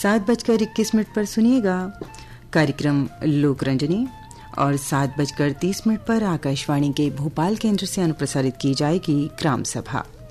7:21 पर सुनिएगा कार्यक्रम लोकरंजनी और 7:30 पर आकाशवाणी के भोपाल केंद्र से अनुप्रसारित की जाएगी ग्राम सभा।